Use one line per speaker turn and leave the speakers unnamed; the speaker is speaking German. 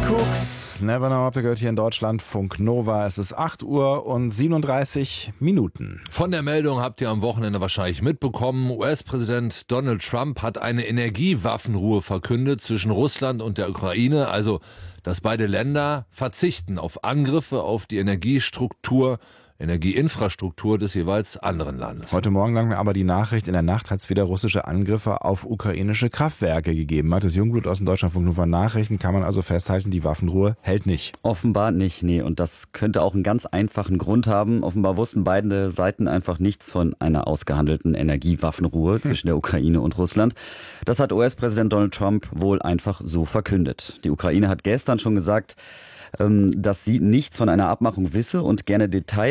Cooks, Never Know, habt ihr gehört hier in Deutschland, Funk Nova. Es ist 8 Uhr und 37 Minuten.
Von der Meldung habt ihr am Wochenende wahrscheinlich mitbekommen. US-Präsident Donald Trump hat eine Energiewaffenruhe verkündet zwischen Russland und der Ukraine. Also, dass beide Länder verzichten auf Angriffe auf die Energieinfrastruktur des jeweils anderen Landes.
Heute Morgen lang aber die Nachricht, in der Nacht hat es wieder russische Angriffe auf ukrainische Kraftwerke gegeben. Hat das Jungblut aus dem Deutschlandfunk Nova Nachrichten, kann man also festhalten, die Waffenruhe hält nicht.
Offenbar nicht, nee. Und das könnte auch einen ganz einfachen Grund haben. Offenbar wussten beide Seiten einfach nichts von einer ausgehandelten Energiewaffenruhe zwischen der Ukraine und Russland. Das hat US-Präsident Donald Trump wohl einfach so verkündet. Die Ukraine hat gestern schon gesagt, dass sie nichts von einer Abmachung wisse und gerne Details